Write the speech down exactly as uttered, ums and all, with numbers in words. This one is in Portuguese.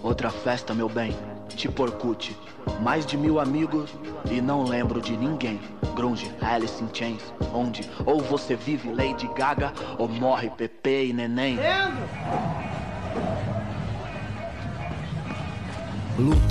Outra festa, meu bem, tipo Orkut. Mais de mil amigos e não lembro de ninguém. Grunge, Alice in Chains, onde ou você vive Lady Gaga ou morre Pepe e Neném. Luta